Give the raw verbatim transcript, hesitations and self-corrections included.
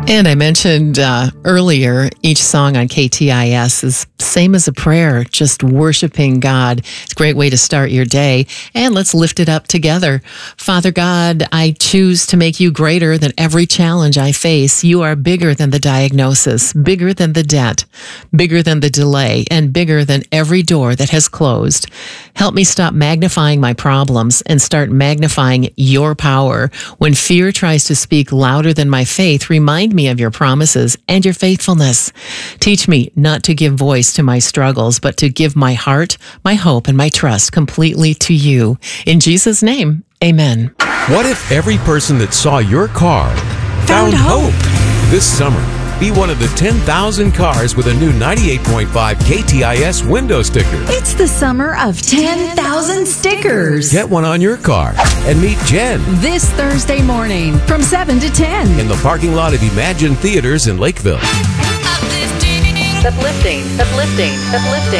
And I mentioned uh, earlier, each song on K T I S is same as a prayer, just worshiping God. It's a great way to start your day. And let's lift it up together. Father God, I choose to make you greater than every challenge I face. You are bigger than the diagnosis, bigger than the debt, bigger than the delay, and bigger than every door that has closed. Help me stop magnifying my problems and start magnifying your power. When fear tries to speak louder than my faith, remind me of your promises and your faithfulness. Teach me not to give voice to my struggles, but to give my heart, my hope, and my trust completely to you. In Jesus' name, amen. What if every person that saw your car Found hope. This summer, be one of the ten thousand cars with a new ninety-eight point five K T I S window sticker. It's the summer of ten thousand stickers. Get one on your car and meet Jen This Thursday morning from seven to ten. in the parking lot of Imagine Theaters in Lakeville. Uplifting, uplifting, uplifting, uplifting.